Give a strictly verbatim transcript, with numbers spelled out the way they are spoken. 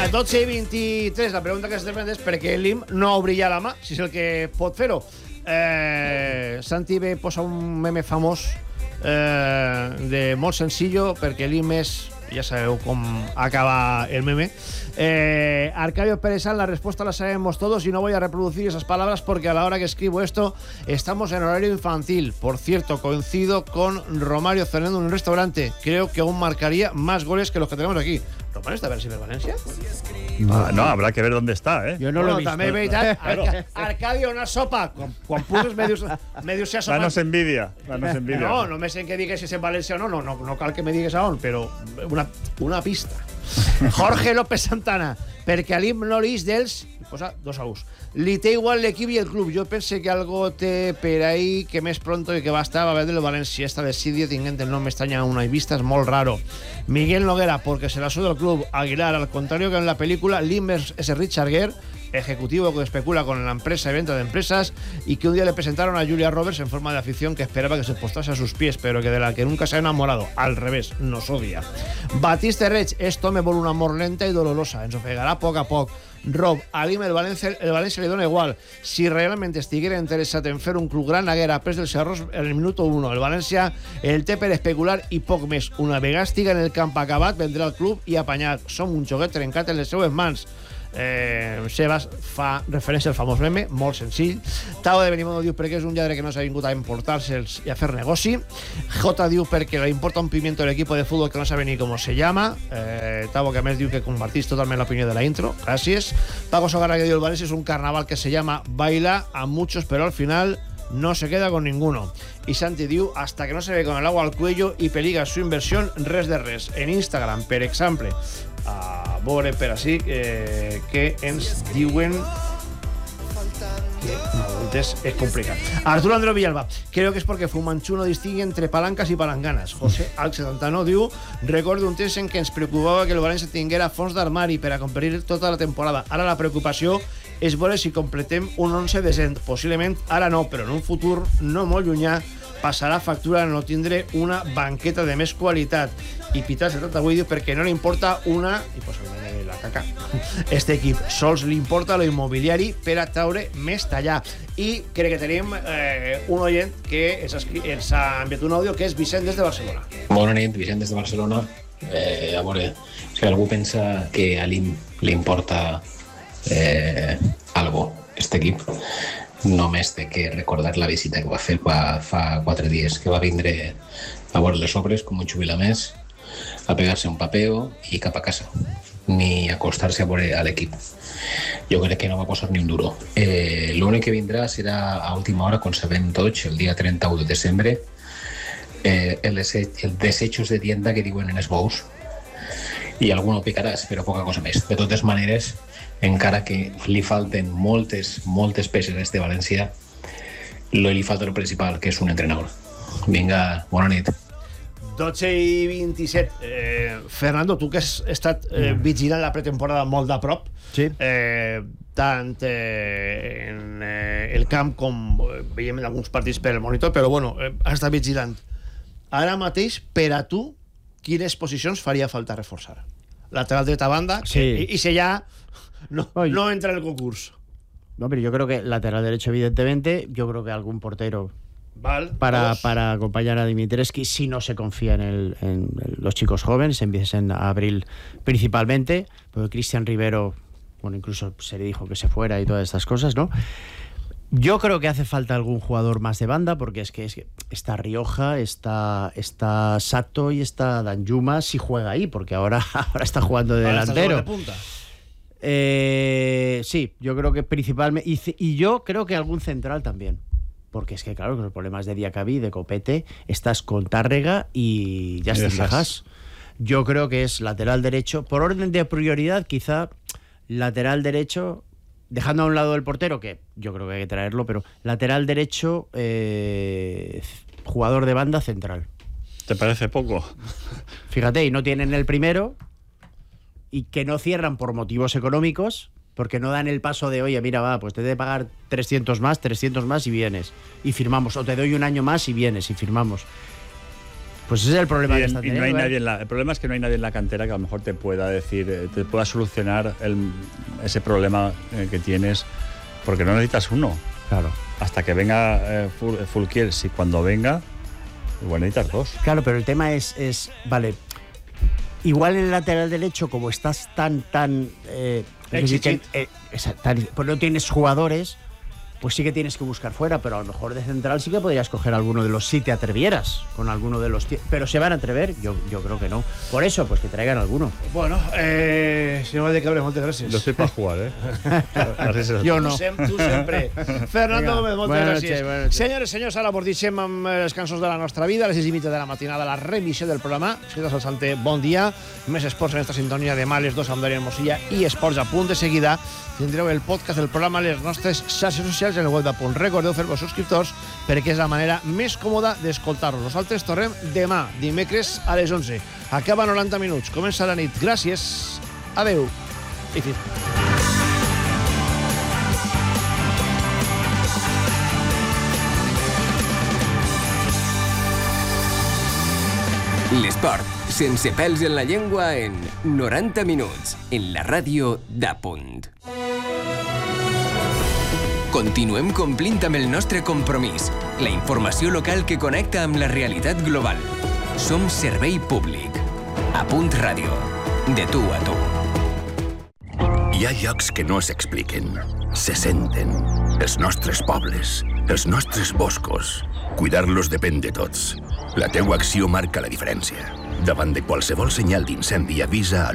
Vinga, dotze i vint-i-tres. La pregunta que es depèn és per què l'I M no obria la mà, si és el que pot fer-ho. Eh, Santi ve posa un meme famós eh, de molt senzill, perquè l'I M és, ja sabeu com acaba el meme. Eh, Arcadio Pérez, la respuesta la sabemos todos y no voy a reproducir esas palabras porque a la hora que escribo esto estamos en horario infantil. Por cierto, coincido con Romario cenando en un restaurante. Creo que aún marcaría más goles que los que tenemos aquí. ¿Romario está a ver si ve Valencia? No, no, habrá que ver dónde está, ¿eh? Yo no Bueno, lo he visto. també veritat, Arca Arcadio, una sopa. Quan, quan pugues, medios, medios se ha sopat. Danos envidia, danos envidia. No, només en que digues si és en València o no, no, no, no cal que me digues a on, però una, una pista. Jorge López Santana, perquè a l'I M no li és dels, posa dos a us. Li té igual l'equip i el club. Jo pense que algo té per ahí que més pronto i que va estar va haver del València. Esta desidia tinguent el nom estaña una vista, es molt raro. Miguel Noguera, porque se la suda el club. Aguilar, al contrario que en la película, l'I M es Richard Gere, ejecutivo que especula con la empresa y venta de empresas, y que un día le presentaron a Julia Roberts en forma de afición que esperaba que se postrase a sus pies, pero que de la que nunca se ha enamorado. Al revés, nos odia. Batiste Reig, esto me vol un amor lenta y dolorosa. Ens ofegarà a poc a poc. Rob, a l'I M el València, el València li dona igual. Si realment estiguera interessat en fer un club gran, haguera pres dels errors en el minuto uno. El València el té per especular i poc més. Una vegada estiga en el camp acabat, vendrà al club i apanyat. Som un joguet trencat en les seues mans. Eh, Sebas fa referència al famós meme, molt senzill. Tao de Benimodo diu perquè és un lladre que no s'ha vingut a importar-se'ls i a fer negoci. J diu perquè le importa un pimiento del equipo de fútbol que no sabe ni cómo se llama. eh, Tao que a més diu que compartís totalment l'opinió de la intro, gràcies. Paco Sogarra que diu el València és un carnaval que se llama baila a muchos pero al final no se queda con ninguno. Y Santi diu, hasta que no se ve con el agua al cuello y peliga su inversión, res de res. En Instagram, per exemple, a veure per així eh, que ens diuen que no, és, és complicat. Arturo Andreu Villalba, creo que es porque Fumanchu no distingue entre palancas y palanganas. José Alc setanta nou diu, recordo un temps en què ens preocupava que el València tinguera fons d'armari per a complir tota la temporada. Ara la preocupació és veure si completem un once decent. Possiblement ara no, però en un futur no molt llunyà passarà factura a no tindre una banqueta de més qualitat. I Pitar setanta vuit diu perquè no li importa una, i posa la caca, este equip, sols li importa lo immobiliari per a traure més tallar. I crec que tenim eh, un oient que ens ha, ens ha enviat un àudio, que és Vicent des de Barcelona. Bona nit, Vicent des de Barcelona. Eh, a veure, si algú pensa que a l'I M li importa eh, algo, este equip, només té que recordar la visita que va fer fa, fa quatre dies, que va vindre a veure les obres com un jubilamés, a pegar-se un papeo i cap a casa, ni acostar-se a veure a l'equip. Jo crec que no va posar ni un duro. Eh, L'únic que vindrà serà a última hora, quan sabem tots, el dia trenta-u de desembre, eh, el, dese el desechos de tienda que diuen en els bous, i algun picaràs, però poca cosa més. De totes maneres, encara que li falten moltes, moltes peces a este València, li falta el principal, que és un entrenador. Vinga, bona nit. dotze i vint-i-set. Eh, Fernando, tu que has estat eh, vigilant la pretemporada molt de prop, sí. eh, tant eh, en eh, el camp com eh, veiem en alguns partits per el monitor, però bueno, eh, has estat vigilant. Ara mateix, per a tu, quines posicions faria falta reforçar? Lateral dreta banda, sí. i, i si ja no, no entra en el concurs. No, pero yo creo que lateral derecho, evidentemente. Yo creo que algún portero Val, para, para acompañar a Dimitrescu, si no se confía en, el, en los chicos jóvenes, empiecen a abril principalmente, porque Cristian Rivero, bueno, incluso se le dijo que se fuera y todas estas cosas, ¿no? Yo creo que hace falta algún jugador más de banda, porque es que, es que está Rioja, está, está Sato y está Danjuma, si juega ahí, porque ahora, ahora está jugando de ahora delantero. Está de punta. Eh, sí, yo creo que principalmente, y, y yo creo que algún central también. Porque es que, claro, con los problemas de Diacabí, de Copete, estás con Tárrega y ya estás. Yo creo que es lateral derecho. Por orden de prioridad, quizá lateral derecho, dejando a un lado el portero, que yo creo que hay que traerlo, pero lateral derecho, eh, jugador de banda central. ¿Te parece poco? Fíjate, y no tienen el primero, y que no cierran por motivos económicos, porque no dan el paso de, oye, mira, va, pues te he de pagar trescientos más, trescientos más y vienes. Y firmamos. O te doy un año más y vienes y firmamos. Pues ese es el problema Y, que en- está y no hay teniendo, ¿eh? nadie en la, el problema es que no hay nadie en la cantera que a lo mejor te pueda decir, eh, te pueda solucionar el- ese problema eh, que tienes, porque no necesitas uno. Claro. Hasta que venga eh, Ful- Fulquier, si cuando venga, igual necesitas dos. Claro, pero el tema es, es vale, igual en el lateral derecho, como estás tan, tan... Eh, es decir, que, eh, esa- tan- pues no tienes jugadores, pues sí que tienes que buscar fuera, pero a lo mejor de central sí que podrías coger alguno de los, si te atrevieras con alguno de los... tie- Pero ¿se van a atrever? Yo, yo creo que no. Por eso, pues que traigan alguno. Bueno, eh, senyor Valdecabres, moltes gràcies. Yo estoy para jugar, ¿eh? Así se- Jo no. Tu, sem tu sempre. Fernando Vinga, Gómez, moltes buenas gràcies. noches, buenas noches. Senyores, senyors, ara mos deixem amb eh, les cançons de la nostra vida, a les sis i mitja de la matinada, la remissió del programa. Escrites al Santé, bon dia. Més esports en esta sintonia demà a les dos amb Daniel Mosilla i esports a punt. De seguida tindreu el podcast del programa a les nostres xarxes socials en el web de Punt. Recordeu fer-vos subscriptors perquè és la manera més còmoda d'escoltar-nos. Nosaltres tornem demà, dimecres a les onze. Acaba noranta minuts. Comença la nit. Gràcies. Adeu. I fins. L'esport, sense pèls en la llengua, en noranta minuts, en la ràdio d'A Punt. Continuem complint amb el nostre compromís, la informació local que connecta amb la realitat global. Som servei públic. A Punt Ràdio. De tu a tu. Hi ha llocs que no s'expliquen, se senten. Els nostres pobles, els nostres boscos. Cuidar-los depèn de tots. La teua acció marca la diferència. Davant de qualsevol senyal d'incendi, avisa a